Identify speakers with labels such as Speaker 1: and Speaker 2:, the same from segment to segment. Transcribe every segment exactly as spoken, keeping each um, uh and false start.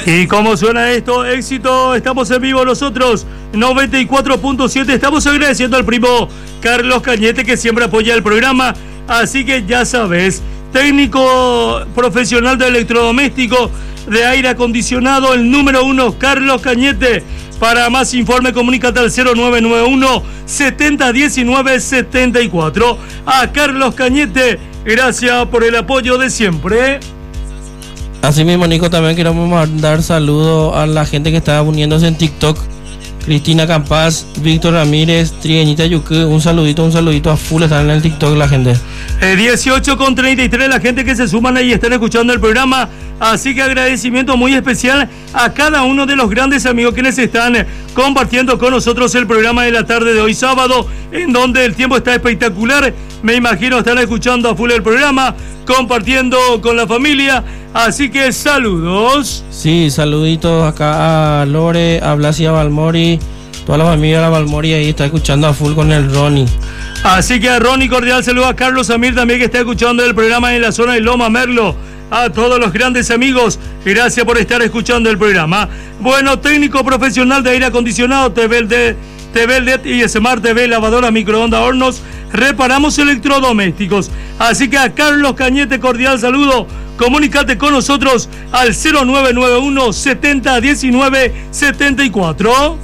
Speaker 1: ¿Y cómo suena esto? Éxito, estamos en vivo nosotros, noventa y cuatro punto siete. Estamos agradeciendo al primo Carlos Cañete, que siempre apoya el programa. Así que ya sabes, técnico profesional de electrodoméstico, de aire acondicionado, el número uno, Carlos Cañete. Para más informe, comunícate al cero nueve nueve uno, setenta diecinueve setenta y cuatro. A Carlos Cañete, gracias por el apoyo de siempre.
Speaker 2: Así mismo, Nico, también queremos mandar saludos a la gente que está uniéndose en TikTok. Cristina Campas, Víctor Ramírez, Trigueñita Yuque, un saludito, un saludito a full, están en el TikTok la gente.
Speaker 1: Eh, dieciocho con treinta y tres, la gente que se suman ahí y están escuchando el programa. Así que agradecimiento muy especial a cada uno de los grandes amigos quienes están compartiendo con nosotros el programa de la tarde de hoy sábado, en donde el tiempo está espectacular. Me imagino están escuchando a full el programa, compartiendo con la familia. Así que saludos.
Speaker 2: Sí, saluditos acá a Lore, a Blas y a Balmori. Toda la familia de la Balmori ahí está escuchando a full con el Ronnie.
Speaker 1: Así que a Ronnie, cordial saludo a Carlos Amir también, que está escuchando el programa en la zona de Loma Merlo. A todos los grandes amigos, gracias por estar escuchando el programa. Bueno, técnico profesional de aire acondicionado, T V L D y Smart T V, lavadora, microondas, hornos, reparamos electrodomésticos. Así que a Carlos Cañete, cordial saludo. Comunícate con nosotros al cero nueve nueve uno, setenta diecinueve setenta y cuatro.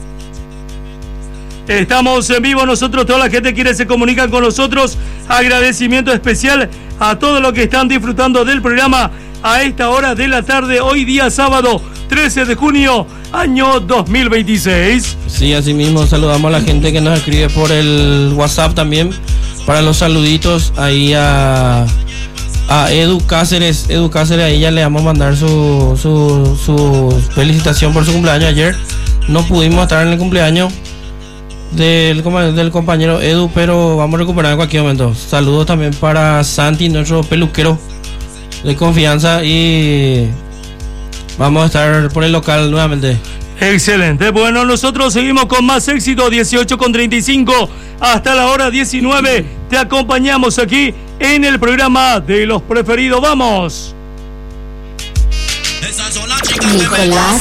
Speaker 1: Estamos en vivo nosotros, toda la gente quiere se comunican con nosotros. Agradecimiento especial a todos los que están disfrutando del programa a esta hora de la tarde, hoy día sábado trece de junio, año dos mil veintiséis.
Speaker 2: Sí, así mismo saludamos a la gente que nos escribe por el WhatsApp también, para los saluditos ahí a, a Edu Cáceres. Edu Cáceres, a ella le vamos a mandar su, su, su felicitación por su cumpleaños ayer. No pudimos estar en el cumpleaños Del, del compañero Edu, pero vamos a recuperar en cualquier momento. Saludos también para Santi, nuestro peluquero de confianza, y vamos a estar por el local nuevamente.
Speaker 1: Excelente, bueno, nosotros seguimos con más éxito. Dieciocho con treinta y cinco hasta la hora diecinueve. Te acompañamos aquí en el programa de los preferidos. Vamos.
Speaker 3: Nicolás